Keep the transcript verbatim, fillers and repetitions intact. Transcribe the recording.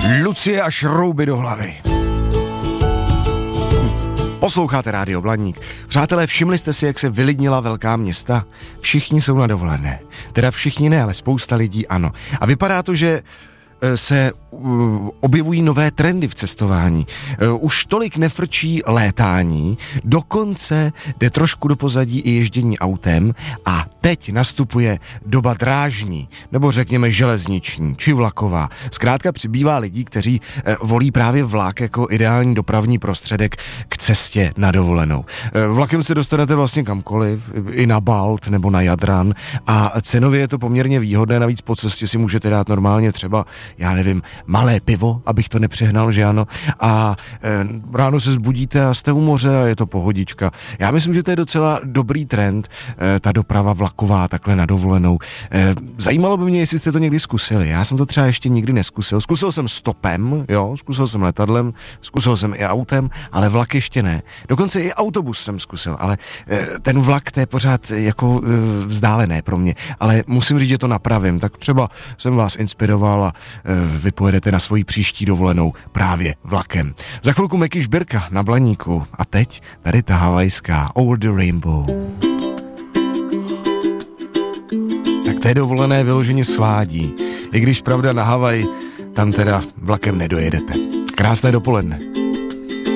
Lucie a šrouby do hlavy. Posloucháte Rádio Blaník. Přátelé, všimli jste si, jak se vylidnila velká města? Všichni jsou na dovolené. Teda všichni ne, ale spousta lidí ano. A vypadá to, že se uh, objevují nové trendy v cestování. Uh, už tolik nefrčí létání, dokonce jde trošku do pozadí i ježdění autem a teď nastupuje doba drážní, nebo řekněme železniční, či vlaková. Zkrátka přibývá lidí, kteří uh, volí právě vlak jako ideální dopravní prostředek k cestě na dovolenou. Uh, vlakem se dostanete vlastně kamkoliv, i na Balt nebo na Jadran a cenově je to poměrně výhodné, navíc po cestě si můžete dát normálně třeba já nevím, malé pivo, abych to nepřehnal, že ano, a e, ráno se zbudíte a jste u moře a je to pohodička. Já myslím, že to je docela dobrý trend, e, ta doprava vlaková takhle na dovolenou. E, zajímalo by mě, jestli jste to někdy zkusili. Já jsem to třeba ještě nikdy neskusil. Zkusil jsem stopem, jo, zkusil jsem letadlem, zkusil jsem i autem, ale vlak ještě ne. Dokonce i autobus jsem zkusil, ale e, ten vlak, to je pořád jako e, vzdálené pro mě, ale musím říct, že to napravím, tak třeba jsem vás inspiroval a vy pojedete na svoji příští dovolenou právě vlakem. Za chvilku Meky Žbirka na Blaníku a teď tady ta havajská Over the Rainbow. Tak té dovolené vyloženě sládí, i když pravda na Havaj tam teda vlakem nedojedete. Krásné dopoledne.